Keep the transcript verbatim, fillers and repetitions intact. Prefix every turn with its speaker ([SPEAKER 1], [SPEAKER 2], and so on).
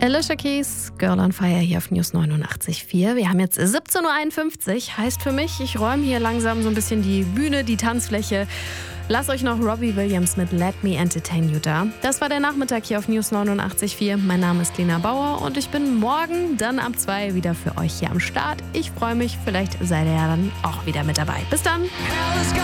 [SPEAKER 1] Alicia Keys, Girl on Fire hier auf News neunundachtzig Komma vier. Wir haben jetzt siebzehn Uhr einundfünfzig. Heißt für mich, ich räume hier langsam so ein bisschen die Bühne, die Tanzfläche. Lasst euch noch Robbie Williams mit Let Me Entertain You da. Das war der Nachmittag hier auf News neunundachtzig Komma vier. Mein Name ist Lena Bauer und ich bin morgen dann ab zwei wieder für euch hier am Start. Ich freue mich, vielleicht seid ihr ja dann auch wieder mit dabei. Bis dann!